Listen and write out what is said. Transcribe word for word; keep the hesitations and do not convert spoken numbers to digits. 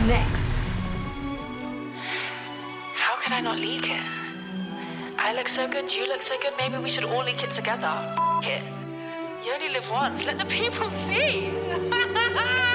Next. How could I not leak it? I look so good, you look so good, maybe we should all leak it together. F- it. You only live once, let the people see.